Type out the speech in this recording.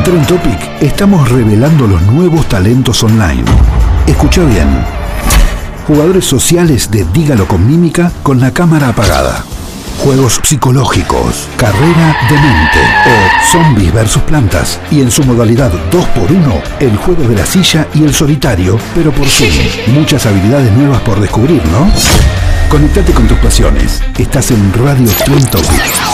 Trend Topic estamos revelando los nuevos talentos online. Escucha bien. Jugadores sociales de Dígalo con Mímica con la cámara apagada. Juegos psicológicos, carrera de mente o zombies versus plantas. Y en su modalidad 2x1, el juego de la silla y el solitario, pero por Zoom. Muchas habilidades nuevas por descubrir, ¿no? Conectate con tus pasiones. Estás en Radio Trend Topic.